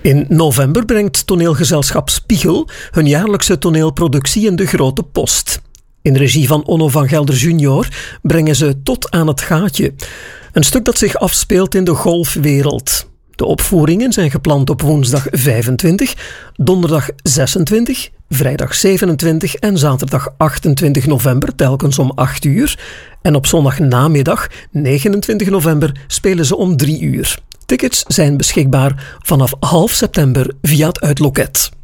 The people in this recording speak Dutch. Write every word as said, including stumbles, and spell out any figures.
In november brengt toneelgezelschap Spiegel hun jaarlijkse toneelproductie in de Grote Post. In de regie van Onno van Gelder junior brengen ze Tot aan het gaatje. Een stuk dat zich afspeelt in de golfwereld. De opvoeringen zijn gepland op woensdag vijfentwintig, donderdag zesentwintig, vrijdag zevenentwintig en zaterdag achtentwintig november telkens om acht uur. En op zondagnamiddag negenentwintig november spelen ze om drie uur. Tickets zijn beschikbaar vanaf half september via het uitloket.